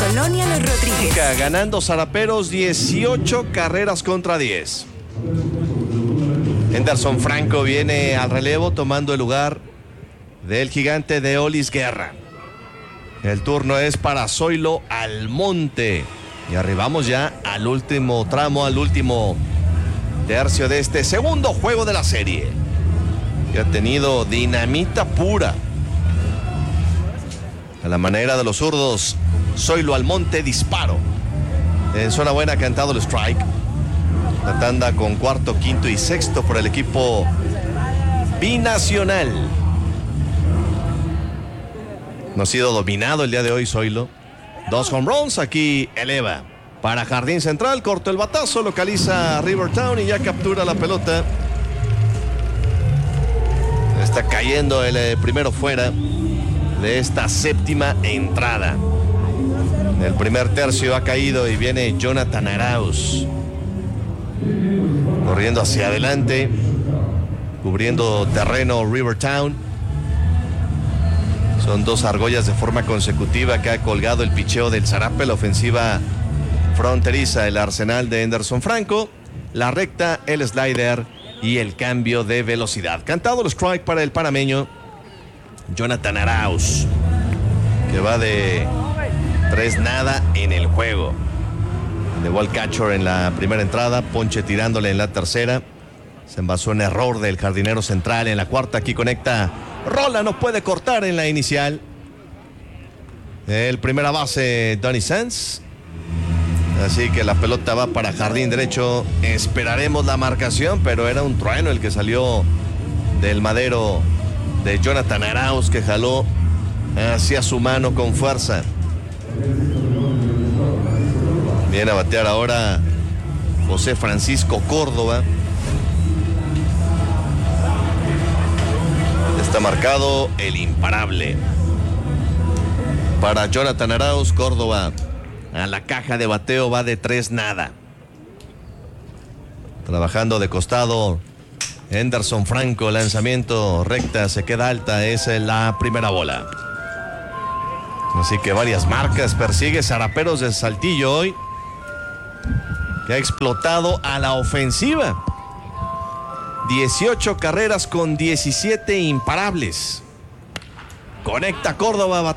Colonia Los Rodríguez. Ganando Zaraperos 18 carreras contra 10. Henderson Franco viene al relevo tomando el lugar del gigante de Olis Guerra. El turno es para Zoilo Almonte. Y arribamos ya al último tramo, al último tercio de este segundo juego de la serie, que ha tenido dinamita pura. A la manera de los zurdos, Zoilo Almonte, disparo. En zona buena, cantado el strike. La tanda con cuarto, quinto y sexto por el equipo binacional. No ha sido dominado el día de hoy Zoilo. 2 home runs, aquí eleva para Jardín Central, corto el batazo, localiza a Rivertown y ya captura la pelota. Está cayendo el primero fuera de esta séptima entrada. El primer tercio ha caído y viene Jonathan Arauz corriendo hacia adelante, cubriendo terreno Rivertown. Son 2 argollas de forma consecutiva que ha colgado el picheo del Zarape, la ofensiva fronteriza, el arsenal de Henderson Franco, la recta, el slider y el cambio de velocidad. Cantado el strike para el panameño Jonathan Arauz, que va de 3-0 en el juego. De ball catcher en la primera entrada, ponche tirándole en la tercera. Se envasó en error del jardinero central en la cuarta. Aquí conecta rola, no puede cortar en la inicial. El primera base, Donny Sands. Así que la pelota va para jardín derecho. Esperaremos la marcación, pero era un trueno el que salió del madero de Jonathan Arauz, que jaló hacia su mano con fuerza. Viene a batear ahora José Francisco Córdoba. Está marcado el imparable para Jonathan Arauz. Córdoba a la caja de bateo va de 3-0. Trabajando de costado Henderson Franco, lanzamiento recta, se queda alta, es la primera bola. Así que varias marcas persigue Zaraperos de Saltillo hoy, que ha explotado a la ofensiva. 18 carreras con 17 imparables. Conecta Córdoba.